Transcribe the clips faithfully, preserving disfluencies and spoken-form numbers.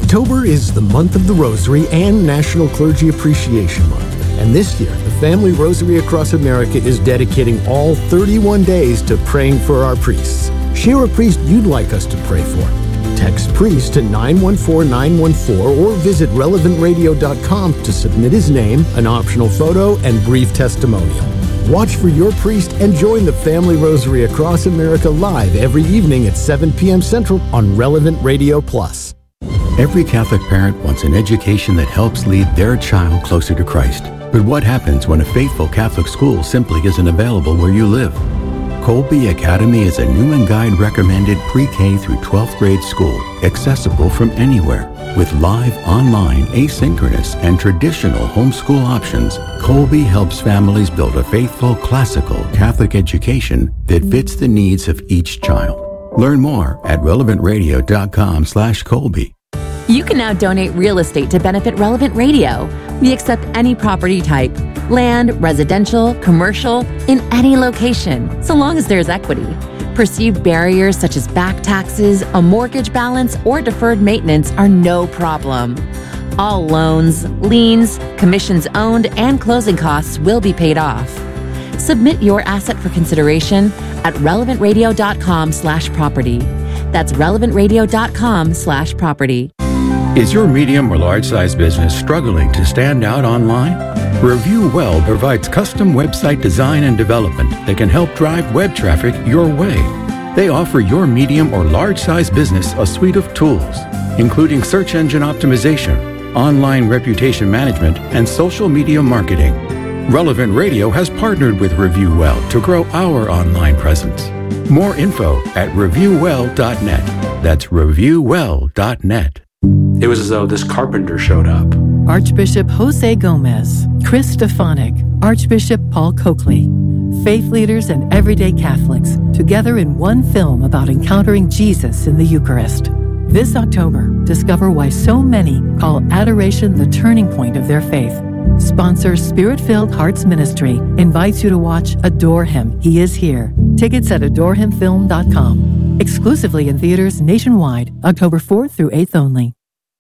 October is the month of the Rosary and National Clergy Appreciation Month. And this year, the Family Rosary across America is dedicating all thirty-one days to praying for our priests. Share a priest you'd like us to pray for. Text priest to nine one four nine one four or visit relevant radio dot com to submit his name, an optional photo, and brief testimonial. Watch for your priest and join the Family Rosary across America live every evening at seven p.m. Central on Relevant Radio Plus. Every Catholic parent wants an education that helps lead their child closer to Christ. But what happens when a faithful Catholic school simply isn't available where you live? Colby Academy is a Newman Guide recommended pre-K through twelfth grade school, accessible from anywhere. With live, online, asynchronous, and traditional homeschool options, Colby helps families build a faithful, classical Catholic education that fits the needs of each child. Learn more at relevant radio dot com slash Colby. You can now donate real estate to benefit Relevant Radio. We accept any property type, land, residential, commercial, in any location, so long as there's equity. Perceived barriers such as back taxes, a mortgage balance, or deferred maintenance are no problem. All loans, liens, commissions owned, and closing costs will be paid off. Submit your asset for consideration at relevant radio dot com slash property. That's relevant radio dot com slash property. Is your medium or large-size business struggling to stand out online? Review Well provides custom website design and development that can help drive web traffic your way. They offer your medium or large-size business a suite of tools, including search engine optimization, online reputation management, and social media marketing. Relevant Radio has partnered with Review Well to grow our online presence. More info at review well dot net. That's review well dot net. It was as though this carpenter showed up. Archbishop Jose Gomez, Chris Stefanik, Archbishop Paul Coakley, faith leaders and everyday Catholics together in one film about encountering Jesus in the Eucharist. This October, discover why so many call adoration the turning point of their faith. Sponsor Spirit-Filled Hearts Ministry invites you to watch Adore Him, He Is Here. Tickets at adore him film dot com. Exclusively in theaters nationwide, October fourth through eighth only.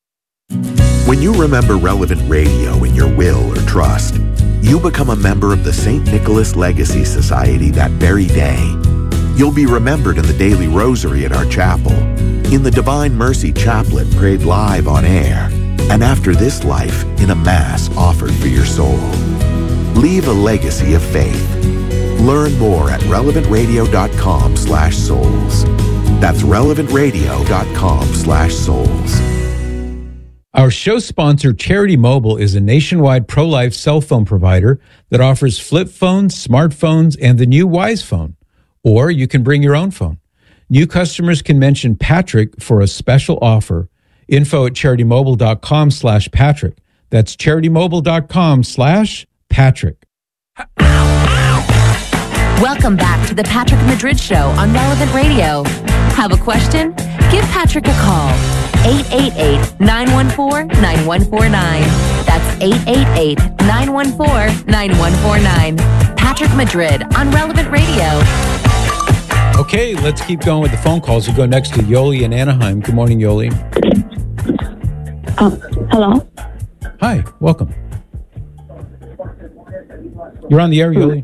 When you remember Relevant Radio in your will or trust, you become a member of the Saint Nicholas Legacy Society that very day. You'll be remembered in the daily rosary at our chapel, in the Divine Mercy Chaplet prayed live on air, and after this life in a Mass offered for your soul. Leave a legacy of faith. Learn more at relevant radio dot com slash souls. That's relevant radio dot com slash souls. Our show sponsor, Charity Mobile, is a nationwide pro-life cell phone provider that offers flip phones, smartphones, and the new Wise Phone. Or you can bring your own phone. New customers can mention Patrick for a special offer. Info at charity mobile dot com slash Patrick. That's charity mobile dot com slash Patrick. Welcome back to the Patrick Madrid Show on Relevant Radio. Have a question? Give Patrick a call. eight eight eight, nine one four, nine one four nine. That's eight eight eight, nine one four, nine one four nine. Patrick Madrid on Relevant Radio. Okay, let's keep going with the phone calls. We'll go next to Yoli in Anaheim. Good morning, Yoli. Um, hello? Hi, welcome. You're on the air, Yoli.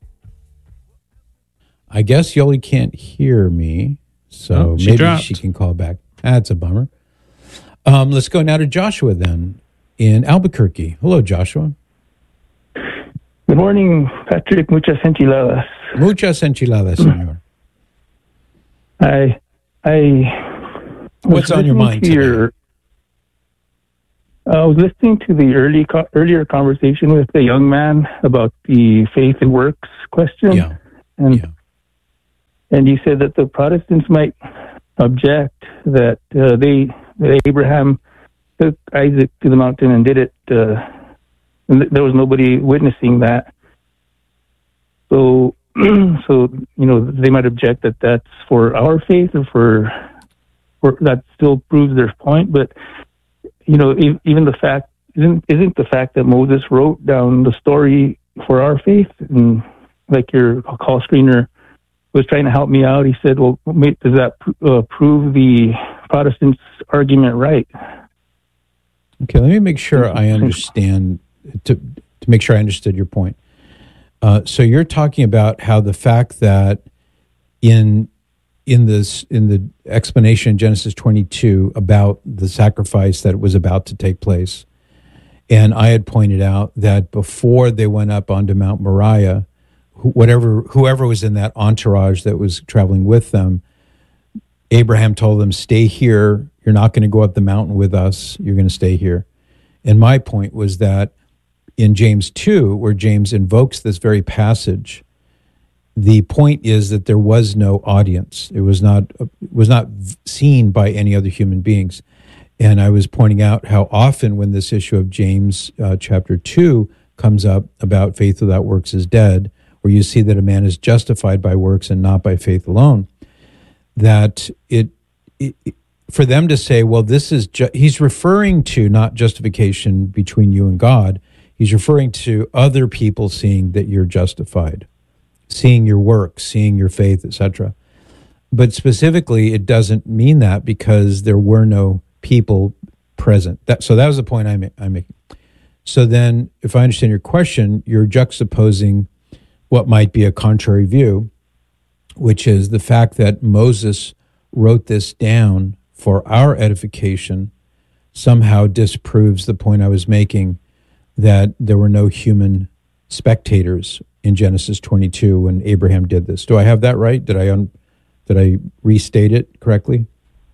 I guess Yoli can't hear me, so oh, she maybe dropped. she can call back. That's a bummer. Um, let's go now to Joshua then in Albuquerque. Hello, Joshua. Good morning, Patrick. Muchas enchiladas. Muchas enchiladas, señor. I, I. What's on your mind today? Your, I was listening to the early co- earlier conversation with the young man about the faith and works question, yeah. and yeah. and you said that the Protestants might object that uh, they that Abraham took Isaac to the mountain and did it. Uh, and th- there was nobody witnessing that. So, so you know, they might object that that's for our faith or for, for that still proves their point. But you know, e- even the fact isn't isn't the fact that Moses wrote down the story for our faith, and like your call screener was trying to help me out. He said, well, does that uh, prove the Protestants' argument right? Okay, let me make sure I understand, to, to make sure I understood your point. Uh, so you're talking about how the fact that in in this in the explanation in Genesis twenty-two about the sacrifice that was about to take place, and I had pointed out that before they went up onto Mount Moriah, whatever whoever was in that entourage that was traveling with them, Abraham told them, "Stay here. You're not going to go up the mountain with us. You're going to stay here." And my point was that in James two, where James invokes this very passage, the point is that there was no audience. It was not it was not seen by any other human beings. And I was pointing out how often when this issue of James uh, chapter two comes up about faith without works is dead, where you see that a man is justified by works and not by faith alone, that it, it, it for them to say, well, this is, ju- he's referring to not justification between you and God. He's referring to other people seeing that you're justified, seeing your works, seeing your faith, et cetera. But specifically, it doesn't mean that because there were no people present. That, so that was the point I'm, I'm making. So then, if I understand your question, you're juxtaposing what might be a contrary view, which is the fact that Moses wrote this down for our edification somehow disproves the point I was making that there were no human spectators in Genesis twenty-two when Abraham did this. Do I have that right? Did I un- did I restate it correctly?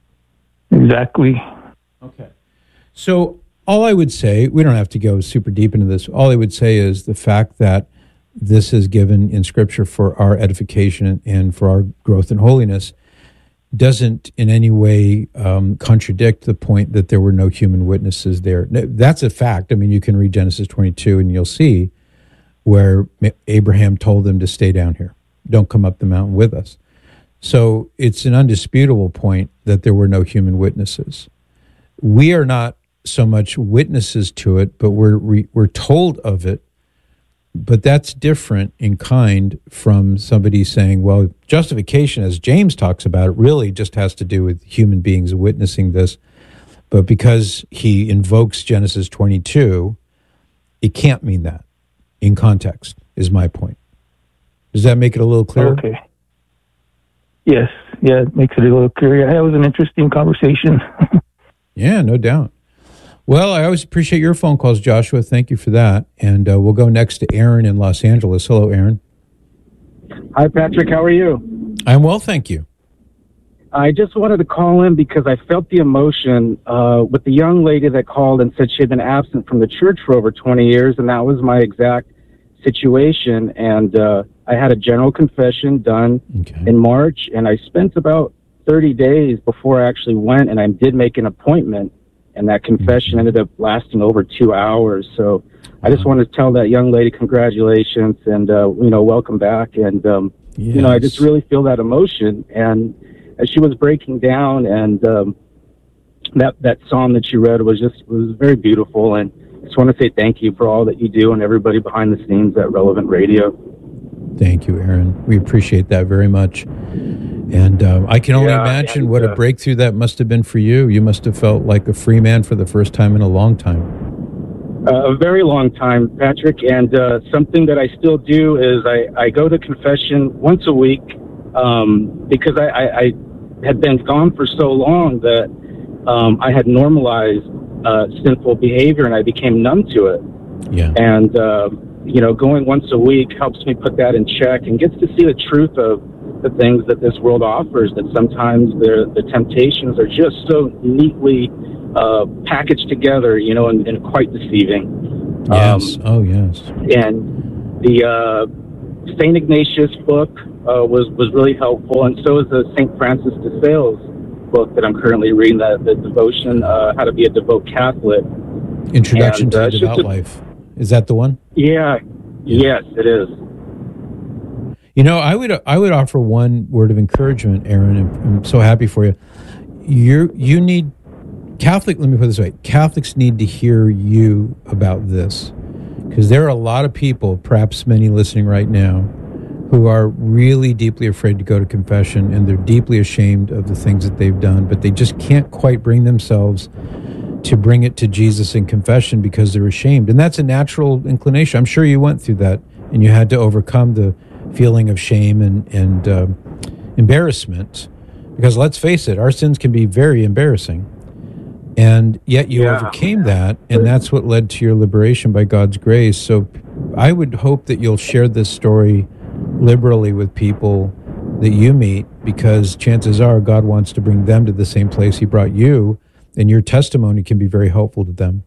Exactly. Okay. So all I would say, we don't have to go super deep into this. All I would say is the fact that this is given in Scripture for our edification and for our growth in holiness doesn't in any way um, contradict the point that there were no human witnesses there. That's a fact. I mean, you can read Genesis twenty-two and you'll see where Abraham told them to stay down here. Don't come up the mountain with us. So it's an undisputable point that there were no human witnesses. We are not so much witnesses to it, but we're we're told of it. But that's different in kind from somebody saying, well, justification, as James talks about it, really just has to do with human beings witnessing this. But because he invokes Genesis twenty-two, it can't mean that in context, is my point. Does that make it a little clearer? Okay. Yes. Yeah, it makes it a little clearer. That was an interesting conversation. Yeah, no doubt. Well, I always appreciate your phone calls, Joshua. Thank you for that. And uh, we'll go next to Aaron in Los Angeles. Hello, Aaron. Hi, Patrick. How are you? I'm well, thank you. I just wanted to call in because I felt the emotion uh, with the young lady that called and said she had been absent from the church for over twenty years, and that was my exact situation. And uh, I had a general confession done okay. in March, and I spent about thirty days before I actually went, and I did make an appointment. And that confession ended up lasting over two hours. So I just wanted to tell that young lady congratulations and, uh, you know, welcome back. And, um, yes. you know, I just really feel that emotion. And as she was breaking down and um, that, that psalm that she read was just was very beautiful. And I just want to say thank you for all that you do and everybody behind the scenes at Relevant Radio. Thank you, Aaron. We appreciate that very much. And um, I can only yeah, imagine and, what uh, a breakthrough that must have been for you. You must have felt like a free man for the first time in a long time. Uh, a very long time, Patrick. And uh, something that I still do is I, I go to confession once a week um, because I, I, I had been gone for so long that um, I had normalized uh, sinful behavior and I became numb to it. Yeah. And, uh, you know, going once a week helps me put that in check and gets to see the truth of the things that this world offers, that sometimes the temptations are just so neatly uh, packaged together, you know, and, and quite deceiving. Yes. Um, oh, yes. And the uh, Saint Ignatius book uh, was, was really helpful, and so is the Saint Francis de Sales book that I'm currently reading, the, the devotion, uh, How to Be a Devout Catholic. Introduction and, uh, to Devout a, Life. Is that the one? Yeah. yeah. Yes, it is. You know, I would I would offer one word of encouragement, Aaron. And I'm so happy for you. You you need Catholic. Let me put it this way: Catholics need to hear you about this, because there are a lot of people, perhaps many listening right now, who are really deeply afraid to go to confession, and they're deeply ashamed of the things that they've done, but they just can't quite bring themselves to bring it to Jesus in confession because they're ashamed. And that's a natural inclination. I'm sure you went through that, and you had to overcome the feeling of shame and, and uh, embarrassment. Because let's face it, our sins can be very embarrassing. And yet you yeah. overcame that, and that's what led to your liberation by God's grace. So I would hope that you'll share this story liberally with people that you meet, because chances are God wants to bring them to the same place he brought you, and your testimony can be very helpful to them.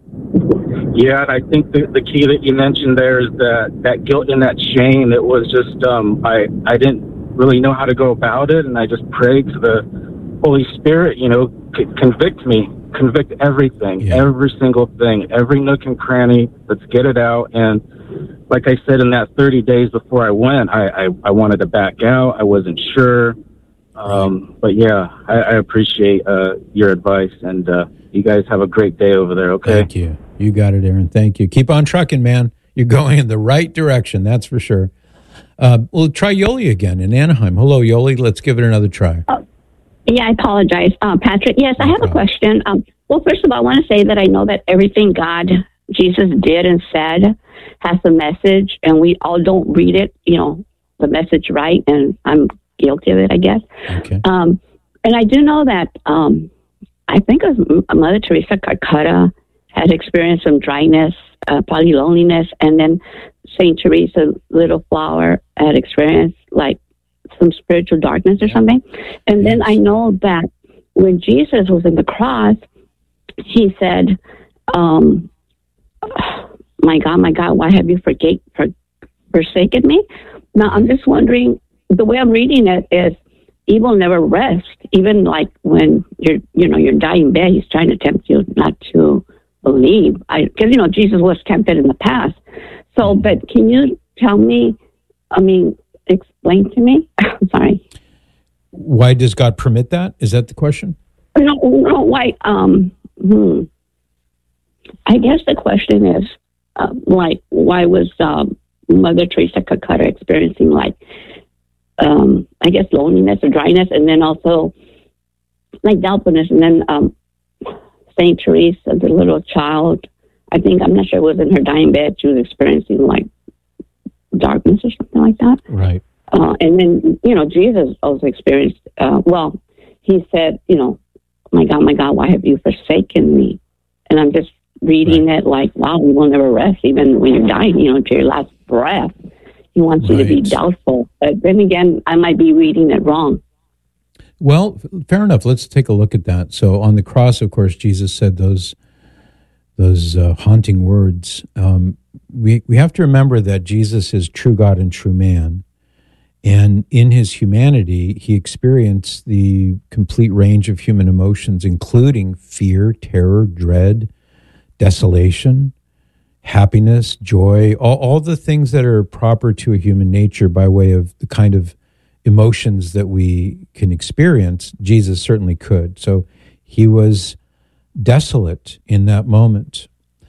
Yeah, I think the, the key that you mentioned there is that, that guilt and that shame. It was just, um, I, I didn't really know how to go about it, and I just prayed to the Holy Spirit, you know, c- convict me, convict everything, yeah. every single thing, every nook and cranny, let's get it out. And like I said, in that thirty days before I went, I, I, I wanted to back out. I wasn't sure. Um, but yeah, I, I appreciate uh, your advice, and uh, you guys have a great day over there, okay? Thank you. You got it, Aaron. Thank you. Keep on trucking, man. You're going in the right direction, that's for sure. Uh, we'll try Yoli again in Anaheim. Hello, Yoli. Let's give it another try. Oh, yeah, I apologize, uh, Patrick. Yes, no I have problem. a question. Um, well, first of all, I want to say that I know that everything God, Jesus did and said has a message, and we all don't read it, you know, the message right, and I'm guilty of it, I guess. Okay. Um, and I do know that um, I think it was Mother Teresa Calcutta had experienced some dryness, uh, probably loneliness, and then Saint Teresa Little Flower had experienced like some spiritual darkness or something. And yes. then I know that when Jesus was in the cross, he said, um, my God, my God, why have you forgate, for, forsaken me? Now, I'm just wondering, the way I'm reading it is evil never rests. Even like when you're, you know, you're dying in bed, he's trying to tempt you not to believe. I, because, you know, Jesus was tempted in the past. So, but can you tell me, I mean, explain to me? Sorry. Why does God permit that? Is that the question? No, no, why? Um, hmm. I guess the question is, uh, like, why was um, Mother Teresa Calcutta experiencing, like, um, I guess, loneliness or dryness, and then also, like, doubtfulness, and then um, Saint Teresa, the little child, I think, I'm not sure it was in her dying bed, she was experiencing, like, darkness or something like that. Right. Uh, and then, you know, Jesus also experienced, uh, well, he said, you know, my God, my God, why have you forsaken me? And I'm just reading right. it like, wow, we will never rest, even when you're dying, you know, to your last breath. He wants right. you to be doubtful. But then again, I might be reading it wrong. Well, fair enough. Let's take a look at that. So on the cross, of course, Jesus said those those uh, haunting words. Um, we, we have to remember that Jesus is true God and true man. And in his humanity, he experienced the complete range of human emotions, including fear, terror, dread, desolation, happiness, joy, all, all the things that are proper to a human nature by way of the kind of emotions that we can experience. Jesus certainly could. So he was desolate in that moment.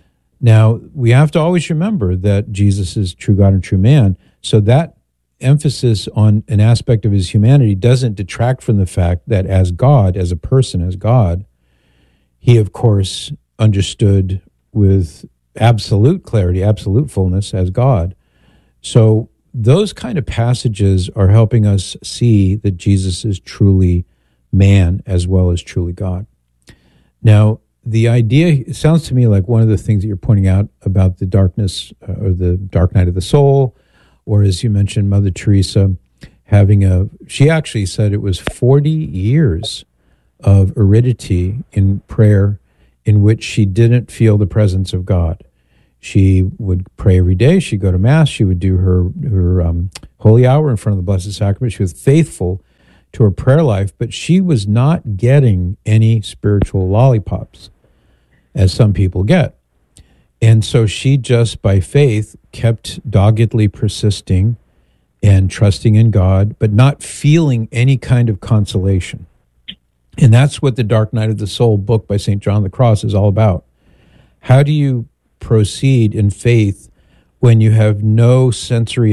Now, we have to always remember that Jesus is true God and true man. So that emphasis on an aspect of his humanity doesn't detract from the fact that as God, as a person, as God, he, of course, understood with absolute clarity, absolute fullness as God. So those kind of passages are helping us see that Jesus is truly man as well as truly God. Now, the idea, it sounds to me like one of the things that you're pointing out about the darkness uh, or the dark night of the soul, or as you mentioned, Mother Teresa having a, she actually said it was forty years of aridity in prayer in which she didn't feel the presence of God. She would pray every day. She'd go to Mass. She would do her, her um, holy hour in front of the Blessed Sacrament. She was faithful to her prayer life, but she was not getting any spiritual lollipops, as some people get. And so she just, by faith, kept doggedly persisting and trusting in God, but not feeling any kind of consolation. And that's what the Dark Night of the Soul book by Saint John of the Cross is all about. How do you proceed in faith when you have no sensory